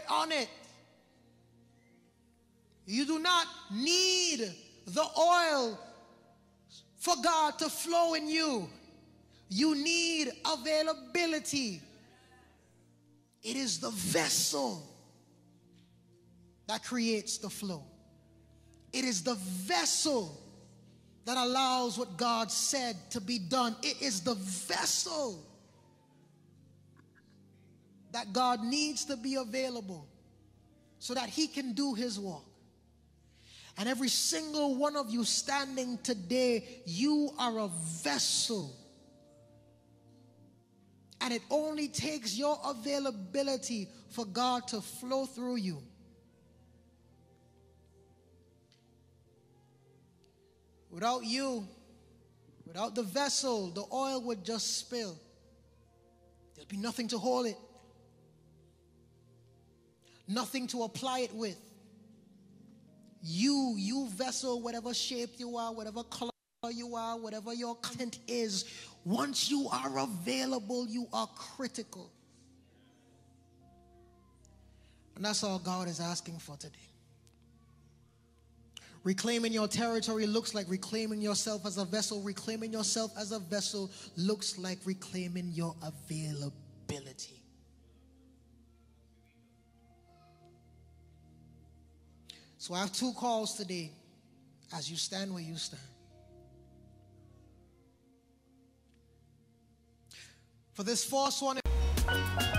on it. You do not need the oil for God to flow in you. You need availability. It is the vessel that creates the flow. It is the vessel that allows what God said to be done. It is the vessel that God needs to be available so that he can do his work. And every single one of you standing today, you are a vessel. And it only takes your availability for God to flow through you. Without you, without the vessel, the oil would just spill. There'll be nothing to hold it. Nothing to apply it with. You vessel, whatever shape you are, whatever color you are, whatever your content is, once you are available, you are critical. And that's all God is asking for today. Reclaiming your territory looks like reclaiming yourself as a vessel. Reclaiming yourself as a vessel looks like reclaiming your availability. So I have two calls today as you stand where you stand. For this first one,